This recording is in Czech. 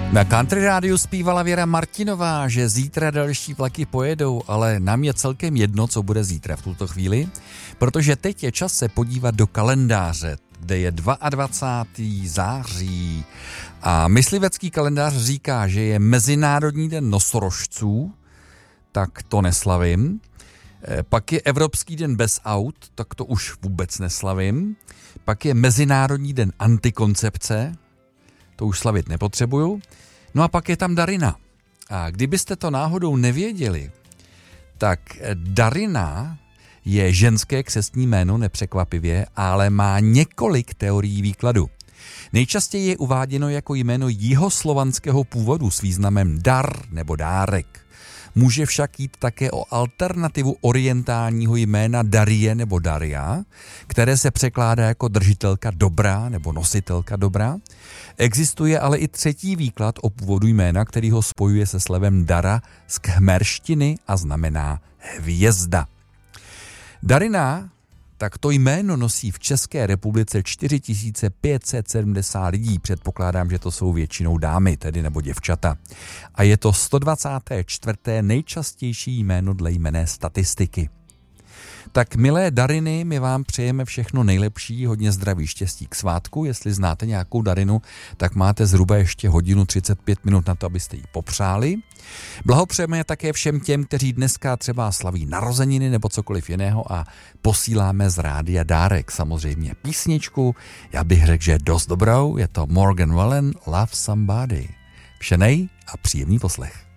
Na Country rádiu zpívala Věra Martinová, že zítra další vlaky pojedou, ale nám je celkem jedno, co bude zítra v tuto chvíli, protože teď je čas se podívat do kalendáře, kde je 22. září a myslivecký kalendář říká, že je Mezinárodní den nosorožců, tak to neslavím. Pak je Evropský den bez aut, tak to už vůbec neslavím. Pak je Mezinárodní den antikoncepce, to už slavit nepotřebuju. No a pak je tam Darina. A kdybyste to náhodou nevěděli, tak Darina je ženské křestní jméno, nepřekvapivě, ale má několik teorií výkladu. Nejčastěji je uváděno jako jméno jihoslovanského původu s významem dar nebo dárek. Může však jít také o alternativu orientálního jména Darie nebo Daria, které se překládá jako držitelka dobra nebo nositelka dobra. Existuje ale i třetí výklad o původu jména, který ho spojuje se slovem Dara z khmerštiny a znamená hvězda. Darina, tak to jméno nosí v České republice 4570 lidí. Předpokládám, že to jsou většinou dámy, tedy nebo děvčata. A je to 124. nejčastější jméno dle jmenné statistiky. Tak milé Dariny, my vám přejeme všechno nejlepší, hodně zdraví, štěstí k svátku. Jestli znáte nějakou Darinu, tak máte zhruba ještě hodinu 35 minut na to, abyste ji popřáli. Blahopřejeme také všem těm, kteří dneska třeba slaví narozeniny nebo cokoliv jiného a posíláme z rádia dárek, samozřejmě písničku. Já bych řekl, že je dost dobrou, je to Morgan Wallen, Love Somebody. Vše nej a příjemný poslech.